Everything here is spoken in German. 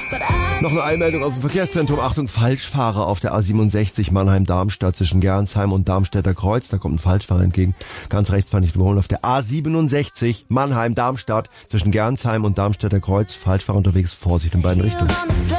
Noch eine Einmeldung aus dem Verkehrszentrum. Achtung, Falschfahrer auf der A67 Mannheim-Darmstadt zwischen Gernsheim und Darmstädter Kreuz. Da kommt ein Falschfahrer entgegen. Ganz rechts fahren, nicht überholen. Auf der A67 Mannheim-Darmstadt zwischen Gernsheim und Darmstädter Kreuz. Falschfahrer unterwegs. Vorsicht in beiden Richtungen.